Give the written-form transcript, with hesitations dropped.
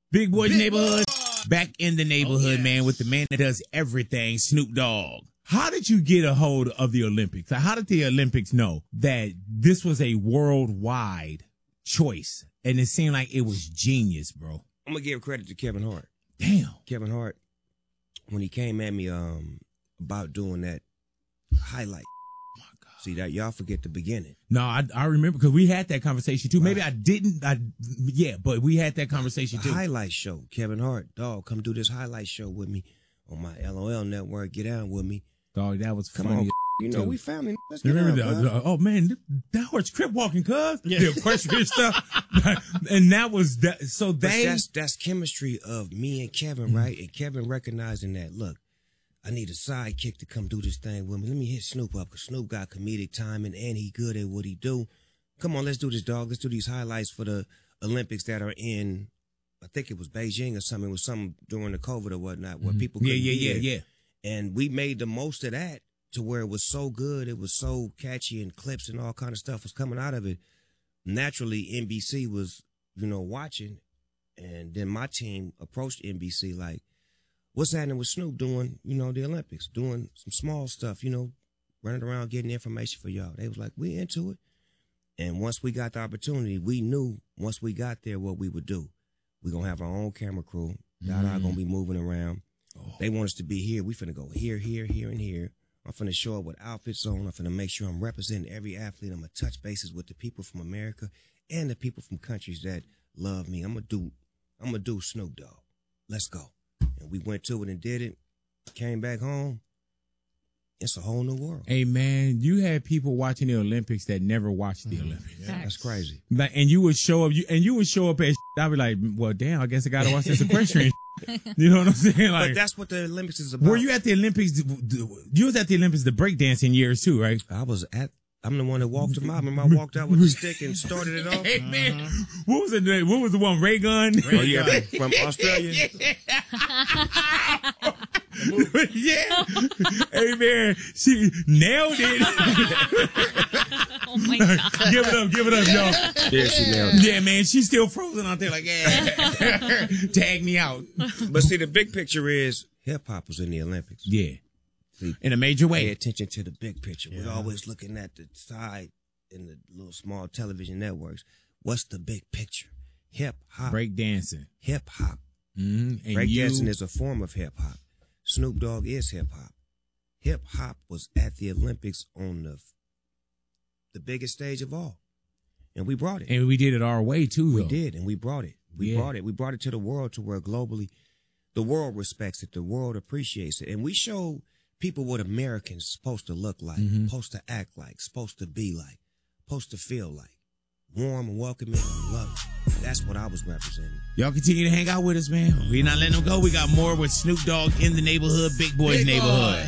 Big Boy's Neighborhood. Back in the neighborhood, man, with the man that does everything, Snoop Dogg. How did you get a hold of the Olympics? How did the Olympics know that this was a worldwide choice? And it seemed like it was genius, bro. I'm going to give credit to Kevin Hart. Damn. Kevin Hart, when he came at me about doing that highlight. Oh my God. See, that y'all forget the beginning. No, I remember because we had that conversation too. Right. Maybe I didn't. But we had that conversation too. Highlight show. Kevin Hart, dog, come do this highlight show with me on my LOL network. Get down with me. Dog, that was Come funny. on, you know, we family. Let's get Remember on, oh man, that was crip walking, cuz. Yeah, equestrian stuff. And that was that. So that's chemistry of me and Kevin, right? And Kevin recognizing that, look, I need a sidekick to come do this thing with me. Let me hit Snoop up, because Snoop got comedic timing and he good at what he do. Come on, let's do this, dog. Let's do these highlights for the Olympics that are in, I think it was Beijing or something. It was something during the COVID or whatnot, where people couldn't be there. And we made the most of that to where it was so good. It was so catchy, and clips and all kind of stuff was coming out of it. Naturally, NBC was, watching. And then my team approached NBC like, what's happening with Snoop doing, the Olympics, doing some small stuff, running around getting information for y'all. They was like, we into it. And once we got the opportunity, we knew once we got there what we would do. We're going to have our own camera crew. Y'all are going to be moving around. Oh. They want us to be here. We finna go here, here, here, and here. I'm finna show up with outfits on. I'm finna make sure I'm representing every athlete. I'm gonna touch bases with the people from America and the people from countries that love me. I'm gonna do Snoop Dogg. Let's go. And we went to it and did it. Came back home. It's a whole new world. Hey man, you had people watching the Olympics that never watched the Olympics. Yeah, that's crazy. And you would show up, at. I'd be like, well, damn, I guess I gotta watch this equestrian. You know what I'm saying? Like, but that's what the Olympics is about. Were you at the Olympics? You was at the Olympics, the breakdancing years too, right? I'm the one that walked them out. Remember, I walked out with the stick and started it off. Hey man, what was the What was the one? Ray Gun? Oh yeah, from Australia. Yeah. Hey man, she nailed it. Oh my God. Give it up, y'all. Yeah, she nailed it. Yeah, man, she's still frozen out there like, yeah. Tag me out. But see, the big picture is hip hop was in the Olympics. Yeah. See, in a major way. Pay attention to the big picture. Yeah. We're always looking at the side in the little small television networks. What's the big picture? Hip hop. Break dancing. Hip hop. Mm-hmm. Break dancing is a form of hip hop. Snoop Dogg is hip hop. Hip hop was at the Olympics on the biggest stage of all. And we brought it. And we did it our way too. We did, and we brought it. We brought it. We brought it to the world, to where globally the world respects it, the world appreciates it. And we show people what Americans supposed to look like, supposed to act like, supposed to be like, supposed to feel like. Warm and welcoming and loving. That's what I was representing. Y'all continue to hang out with us, man. We're not letting them go. We got more with Snoop Dogg in the neighborhood, Big Boy's Neighborhood.